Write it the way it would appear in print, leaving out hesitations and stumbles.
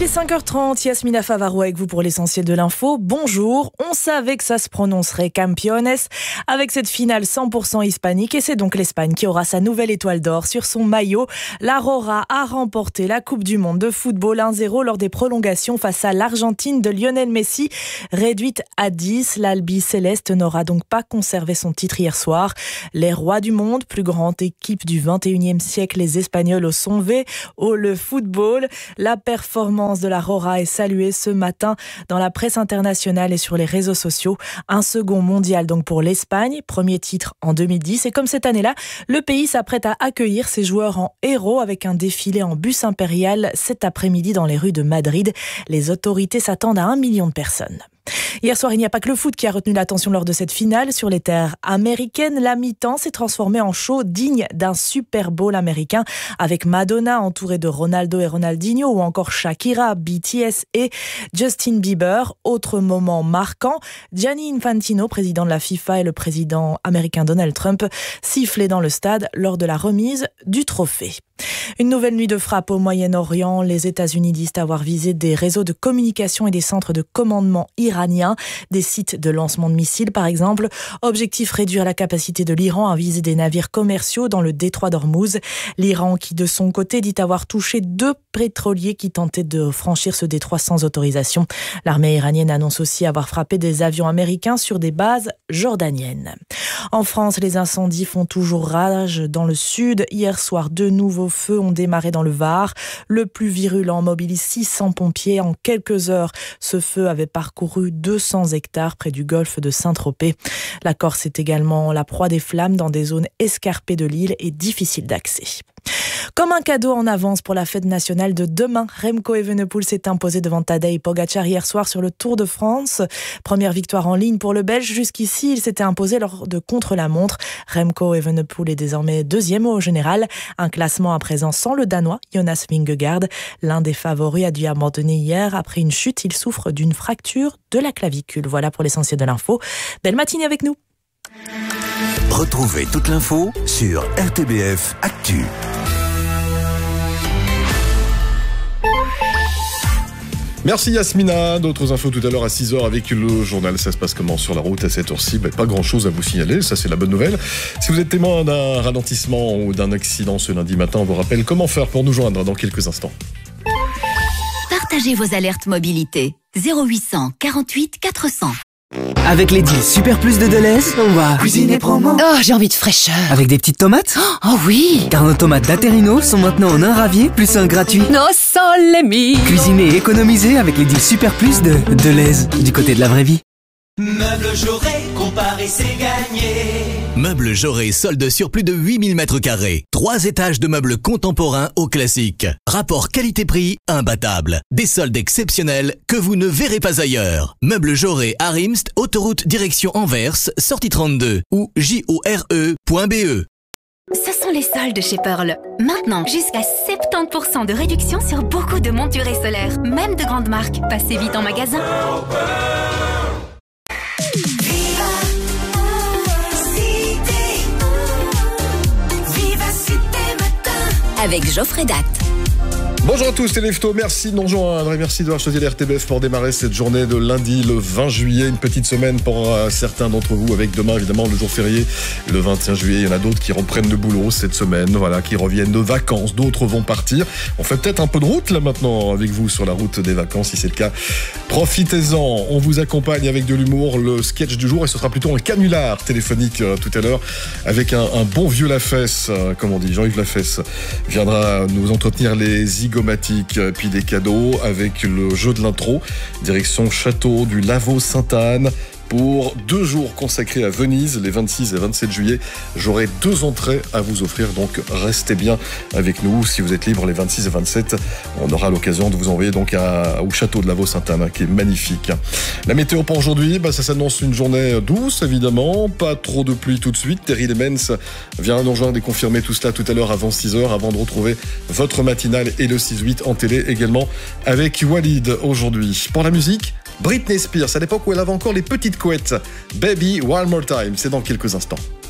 Il est 5h30, Yasmina Favaro avec vous pour l'essentiel de l'info. Bonjour, on savait que ça se prononcerait Campeones avec cette finale 100% hispanique et c'est donc l'Espagne qui aura sa nouvelle étoile d'or sur son maillot. La Roja a remporté la Coupe du Monde de football 1-0 lors des prolongations face à l'Argentine de Lionel Messi. Réduite à 10, l'Albi Céleste n'aura donc pas conservé son titre hier soir. Les rois du monde, plus grande équipe du 21e siècle, les Espagnols au sommet, le football. La performance de la Roja est saluée ce matin dans la presse internationale et sur les réseaux sociaux. Un second mondial donc pour l'Espagne, premier titre en 2010. Et comme cette année-là, le pays s'apprête à accueillir ses joueurs en héros avec un défilé en bus impérial cet après-midi dans les rues de Madrid. Les autorités s'attendent à 1 million de personnes. Hier soir, il n'y a pas que le foot qui a retenu l'attention lors de cette finale. Sur les terres américaines, la mi-temps s'est transformée en show digne d'un Super Bowl américain avec Madonna entourée de Ronaldo et Ronaldinho ou encore Shakira, BTS et Justin Bieber. Autre moment marquant, Gianni Infantino, président de la FIFA, et le président américain Donald Trump sifflaient dans le stade lors de la remise du trophée. Une nouvelle nuit de frappe au Moyen-Orient. Les États-Unis disent avoir visé des réseaux de communication et des centres de commandement iraniens, des sites de lancement de missiles par exemple. Objectif, réduire la capacité de l'Iran à viser des navires commerciaux dans le détroit d'Ormuz. L'Iran qui de son côté dit avoir touché 2 pétroliers qui tentaient de franchir ce détroit sans autorisation. L'armée iranienne annonce aussi avoir frappé des avions américains sur des bases jordaniennes. En France, les incendies font toujours rage dans le sud. Hier soir, 2 nouveaux feux ont démarré dans le Var. Le plus virulent mobilise 600 pompiers. En quelques heures, ce feu avait parcouru 200 hectares près du golfe de Saint-Tropez. La Corse est également la proie des flammes dans des zones escarpées de l'île et difficiles d'accès. Comme un cadeau en avance pour la fête nationale de demain, Remco Evenepoel s'est imposé devant Tadej Pogačar hier soir sur le Tour de France. Première victoire en ligne pour le Belge. Jusqu'ici, il s'était imposé lors de contre-la-montre. Remco Evenepoel est désormais 2e au général. Un classement à présent sans le Danois Jonas Vingegaard. L'un des favoris a dû abandonner hier après une chute. Il souffre d'une fracture de la clavicule. Voilà pour l'essentiel de l'info. Belle matinée avec nous. Retrouvez toute l'info sur RTBF Actu. Merci Yasmina. D'autres infos tout à l'heure à 6h avec le journal. Ça se passe comment sur la route à cette heure-ci? Pas grand-chose à vous signaler, ça c'est la bonne nouvelle. Si vous êtes témoin d'un ralentissement ou d'un accident ce lundi matin, on vous rappelle comment faire pour nous joindre dans quelques instants. Partagez vos alertes mobilité. 0800 48 400. Avec les deals Super Plus de Deleuze, on va cuisiner promo. Oh, j'ai envie de fraîcheur. Avec des petites tomates. Oh oui. Car nos tomates d'Aterino sont maintenant en un ravier plus un gratuit. No sole mio. Cuisiner et économiser avec les deals Super Plus de Deleuze, du côté de la vraie vie. Meubles Jaurès, comparer c'est gagner. Meubles Jaurès, solde sur plus de 8000 mètres carrés. 3 étages de meubles contemporains au classique. Rapport qualité-prix imbattable. Des soldes exceptionnels que vous ne verrez pas ailleurs. Meubles Jaurès à Rimst, autoroute direction Anvers, sortie 32 ou jore.be. Ce sont les soldes chez Pearl. Maintenant, jusqu'à 70% de réduction sur beaucoup de montures et solaires. Même de grandes marques. Passez vite en magasin. Avec Geoffrey Dact. Bonjour à tous, c'est Lefto, merci de nous rejoindre et merci d'avoir choisi l'RTBF pour démarrer cette journée de lundi le 20 juillet. Une petite semaine pour certains d'entre vous avec demain évidemment le jour férié le 21 juillet. Il y en a d'autres qui reprennent le boulot cette semaine, voilà, qui reviennent de vacances, d'autres vont partir. On fait peut-être un peu de route là maintenant avec vous sur la route des vacances, si c'est le cas. Profitez-en, on vous accompagne avec de l'humour, le sketch du jour et ce sera plutôt un canular téléphonique tout à l'heure avec un bon vieux Lafesse, comme on dit, Jean-Yves Lafesse viendra nous entretenir les zygomatiques, puis des cadeaux avec le jeu de l'intro, direction château du Lavaux Sainte-Anne. Pour 2 jours consacrés à Venise, les 26 et 27 juillet, j'aurai 2 entrées à vous offrir, donc restez bien avec nous. Si vous êtes libre les 26 et 27, on aura l'occasion de vous envoyer donc au château de Lavaux Sainte-Anne, qui est magnifique. La météo pour aujourd'hui, ça s'annonce une journée douce, évidemment, pas trop de pluie tout de suite. Terry Lemens vient nous rejoindre et confirmer tout cela tout à l'heure avant 6h, avant de retrouver votre matinale et le 6-8 en télé également avec Walid aujourd'hui. Pour la musique, Britney Spears, à l'époque où elle avait encore les petites couettes. Baby, One More Time, c'est dans quelques instants.